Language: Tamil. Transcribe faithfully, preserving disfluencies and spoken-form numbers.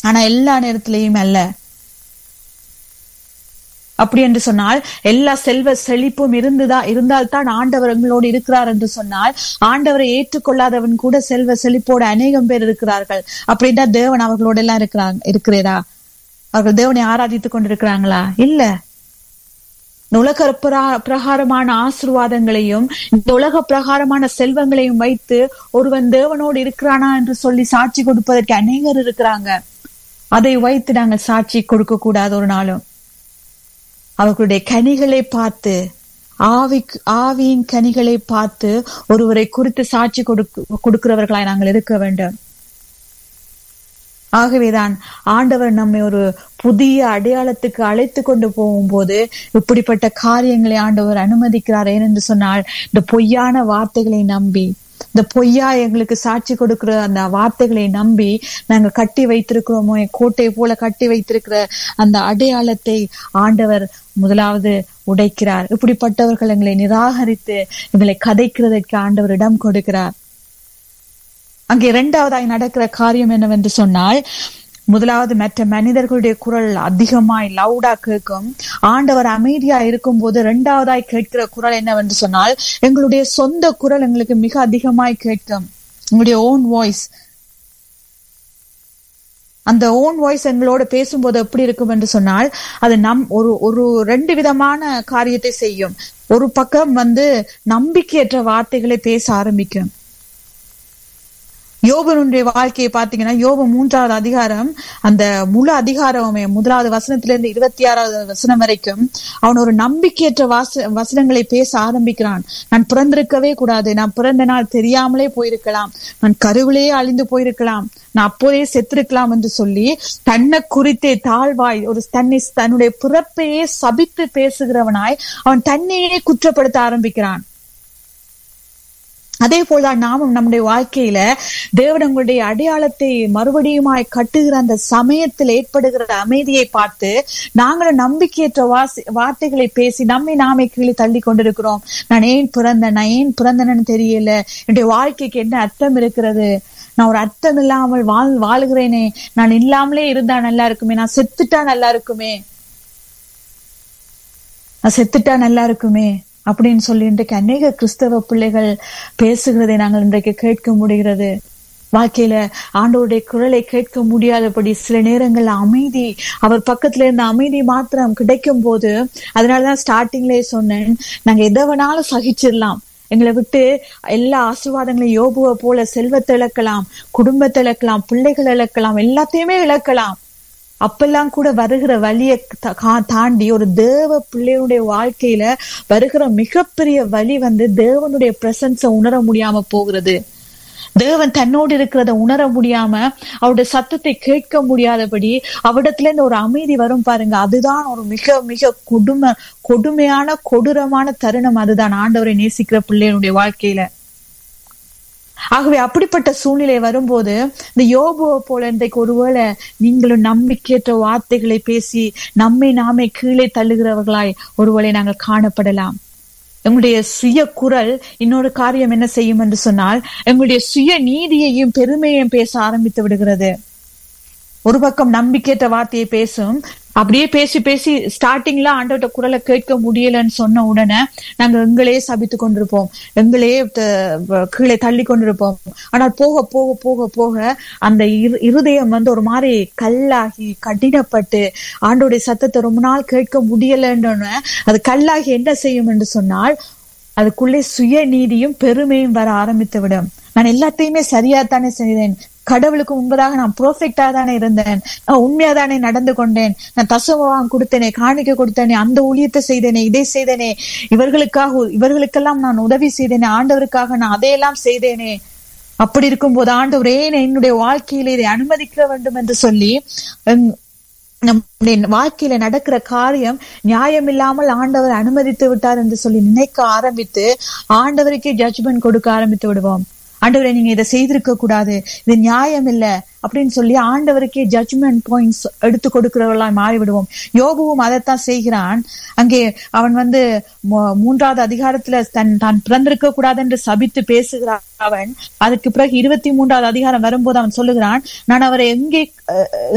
ஆனா எல்லா நேரத்திலையும் அல்ல. அப்படி என்று சொன்னால் எல்லா செல்வ செழிப்பும் இருந்துதா இருந்தால்தான் ஆண்டவர் எங்களோடு இருக்கிறார் என்று சொன்னால், ஆண்டவரை ஏற்றுக்கொள்ளாதவன் கூட செல்வ செழிப்போடு அநேகம் பேர் இருக்கிறார்கள். அப்படின்னா தேவன் அவர்களோட எல்லாம் இருக்கிறாங்க இருக்கிறதா? அவர்கள் தேவனை ஆராதித்துக் கொண்டிருக்கிறாங்களா? இல்ல. இந்த உலக பிரகாரமான ஆசீர்வாதங்களையும் இந்த உலக பிரகாரமான செல்வங்களையும் வைத்து ஒருவன் தேவனோடு இருக்கிறானா என்று சொல்லி சாட்சி கொடுப்பதற்கு அநேகர் இருக்கிறாங்க. அதை வைத்து நாங்கள் சாட்சி கொடுக்க கூடாது ஒரு நாளும். அவர்களுடைய கனிகளை பார்த்து, ஆவி ஆவியின் கனிகளை பார்த்து ஒருவரை குறித்து சாட்சி கொடுக்க கொடுக்கிறவர்களாய் நாங்கள் இருக்க வேண்டும். ஆகவேதான் ஆண்டவர் நம்மை ஒரு புதிய அடையாளத்துக்கு அழைத்து கொண்டு போகும்போது இப்படிப்பட்ட காரியங்களை ஆண்டவர் அனுமதிக்கிறார். ஏனென்று சொன்னால், இந்த பொய்யான வார்த்தைகளை நம்பி, இந்த பொய்யா எங்களுக்கு சாட்சி கொடுக்கிற அந்த வார்த்தைகளை நம்பி நாங்க கட்டி வைத்திருக்கிறோமோ, கோட்டை போல கட்டி வைத்திருக்கிற அந்த அடையாளத்தை ஆண்டவர் முதலாவது உடைக்கிறார். இப்படிப்பட்டவர்கள் எங்களை நிராகரித்து எங்களை கதைக்கிறதற்கு ஆண்டவர் இடம் கொடுக்கிறார். அங்கே இரண்டாவதாய் நடக்கிற காரியம் என்னவென்று சொன்னால், முதலாவது மற்ற மனிதர்களுடைய குரல் அதிகமாய் லவுடா கேட்கும். ஆண்டவர் அமைதியா இருக்கும் போது இரண்டாவதாய் கேட்கிற குரல் என்னவென்று சொன்னால், எங்களுடைய சொந்த குரல் எங்களுக்கு மிக அதிகமாய் கேட்கும். எங்களுடைய ஓன் வாய்ஸ். அந்த ஓன் வாய்ஸ் எங்களோட பேசும்போது எப்படி இருக்கும் என்று சொன்னால், அது நம் ஒரு ஒரு ரெண்டு விதமான காரியத்தை செய்யும். ஒரு பக்கம் வந்து நம்பிக்கையற்ற வார்த்தைகளை பேச ஆரம்பிக்கும். யோபனுடைய வாழ்க்கையை பாத்தீங்கன்னா, யோபு மூன்றாவது அதிகாரம், அந்த முழு அதிகாரமே முதலாவது வசனத்திலிருந்து இருபத்தி ஆறாவது வசனம் வரைக்கும் அவன் ஒரு நம்பிக்கையற்ற வாச வசனங்களை பேச ஆரம்பிக்கிறான். நான் பிறந்திருக்கவே கூடாது, நான் பிறந்த நாள் தெரியாமலே போயிருக்கலாம், நான் கருவிலேயே அழிந்து போயிருக்கலாம், நான் அப்போதே செத்திருக்கலாம் என்று சொல்லி தன்னை குறித்தே தாழ்வாய் ஒரு தன்னை தன்னுடைய பிறப்பையே சபித்து பேசுகிறவனாய் அவன் தன்னையே குற்றப்படுத்த ஆரம்பிக்கிறான். அதே போலதான் நாமும் நம்முடைய வாழ்க்கையில தேவன் உங்களுடைய அடையாளத்தை மறுபடியுமாய் கட்டுகிற அந்த சமயத்தில் ஏற்படுகிற அமைதியை பார்த்து நாங்களும் நம்பிக்கையற்ற வாசி வார்த்தைகளை பேசி நம்மை நாமே கீழே தள்ளி கொண்டிருக்கிறோம். நான் ஏன் பிறந்தேன், நான் ஏன் பிறந்தேன்னு தெரியல, என்னுடைய வாழ்க்கைக்கு என்ன அர்த்தம் இருக்கிறது, நான் ஒரு அர்த்தம் இல்லாமல் வாழ் வாழுகிறேனே, நான் இல்லாமலே இருந்தா நல்லா இருக்குமே, நான் செத்துட்டா நல்லா இருக்குமே, நான் செத்துட்டா நல்லா இருக்குமே அப்படின்னு சொல்லி இன்றைக்கு அநேக கிறிஸ்தவ பிள்ளைகள் பேசுகிறதை நாங்கள் இன்றைக்கு கேட்க முடிகிறது. வாழ்க்கையில ஆண்டவருடைய குரலை கேட்க முடியாதபடி சில நேரங்கள்ல அமைதி, அவர் பக்கத்துல இருந்த அமைதி மாத்திரம் கிடைக்கும் போது, அதனாலதான் ஸ்டார்டிங்லயே சொன்னேன், நாங்க எதை வேணாலும் சகிச்சிடலாம், எங்களை விட்டு எல்லா ஆசீர்வாதங்களையும் யோபுவை போல செல்வத்தை இழக்கலாம், குடும்பத்தை இழக்கலாம், பிள்ளைகளை இழக்கலாம், எல்லாத்தையுமே இழக்கலாம். அப்பெல்லாம் கூட வருகிற வலியை தாண்டி ஒரு தேவ பிள்ளையுடைய வாழ்க்கையில வருகிற மிகப்பெரிய வலி வந்து தேவனுடைய பிரசன்ஸை உணர முடியாம போகிறது. தேவன் தன்னோடு இருக்கிறத உணர முடியாம, அவருடைய சத்தத்தை கேட்க முடியாதபடி அவரிடத்துல இருந்து ஒரு அமைதி வரும் பாருங்க. அதுதான் ஒரு மிக மிக கொடுமை கொடுமையான கொடூரமான தருணம். அதுதான் ஆண்டவரை நேசிக்கிற பிள்ளைகளுடைய வாழ்க்கையில. ஆகவே அப்படிப்பட்ட சூழ்நிலை வரும்போது இந்த யோபுவை போல இன்றைக்கு ஒருவேளை நீங்களும் நம்பிக்கையற்ற வார்த்தைகளை பேசி நம்மை நாமே கீழே தள்ளுகிறவர்களாய் ஒருவேளை நாங்கள் காணப்படலாம். எங்களுடைய சுய குரல் இன்னொரு காரியம் என்ன செய்யும் என்று சொன்னால், எங்களுடைய சுய நீதியையும் பெருமையையும் பேச ஆரம்பித்து விடுகிறது. ஒரு பக்கம் நம்பிக்கையற்ற வார்த்தையை பேசும். அப்படியே பேசி பேசி ஸ்டார்டிங்ல ஆண்டவர்கிட்ட குரலை கேட்க முடியலன்னு சொன்ன உடனே நாங்க எங்களையே சபித்து கொண்டிருப்போம், எங்களையே கீழே தள்ளி கொண்டிருப்போம். ஆனால் போக போக போக போக அந்த இருதயம் வந்து ஒரு மாதிரி கல்லாகி கடினப்பட்டு ஆண்டோடைய சத்தத்தை ரொம்ப நாள் கேட்க முடியலன்னு அது கல்லாகி என்ன செய்யும் என்று சொன்னால், அதுக்குள்ளே சுய நீதியும் பெருமையும் வர ஆரம்பித்து விடும். நான் எல்லாத்தையுமே சரியாத்தானே செய்தேன், கடவுளுக்கு முன்பதாக நான் பெர்ஃபெக்டா தானே இருந்தேன், நான் உண்மையா தானே நடந்து கொண்டேன், நான் தசமம் கொடுத்தேனே, காணிக்க கொடுத்தேனே, அந்த ஊழியத்தை செய்தேனே, இதை செய்தேனே, இவர்களுக்காக இவர்களுக்கெல்லாம் நான் உதவி செய்தேனே, ஆண்டவருக்காக நான் அதையெல்லாம் செய்தேனே. அப்படி இருக்கும்போது ஆண்டவரே என்னுடைய வாழ்க்கையில இதை அனுமதிக்க வேண்டும் என்று சொல்லி நம்முடைய வாழ்க்கையில நடக்கிற காரியம் நியாயம் இல்லாமல் ஆண்டவர் அனுமதித்து விட்டார் என்று சொல்லி நினைக்க ஆரம்பித்து ஆண்டவருக்கே ஜட்ஜ்மெண்ட் கொடுக்க ஆரம்பித்து விடுவோம். ஆண்டவரை நீங்க இதை செய்திருக்க கூடாது, இது நியாயம் இல்லை அப்படின்னு சொல்லி ஆண்டவருக்கே ஜட்ஜ்மெண்ட் பாயிண்ட்ஸ் எடுத்து கொடுக்கிறவர்களா மாறி விடுவோம். யோபுவும் அதைத்தான் செய்கிறான். அங்கே அவன் வந்து மூன்றாவது அதிகாரத்துல தன் தான் பிறந்திருக்க கூடாது என்று சபித்து பேசுகிறான். அவன் அதுக்கு பிறகு இருபத்தி மூன்றாவது அதிகாரம் வரும்போது அவன் சொல்லுகிறான், நான் அவரை எங்கே